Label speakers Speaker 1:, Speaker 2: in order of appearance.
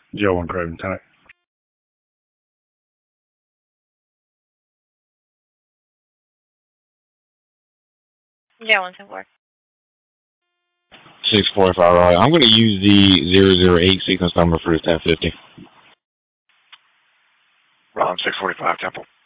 Speaker 1: Joe 1 Craven, Lieutenant.
Speaker 2: Joe 174.
Speaker 3: 645, all right. I'm going to use the 008 sequence number for the 1050.
Speaker 4: Ron 645, Temple.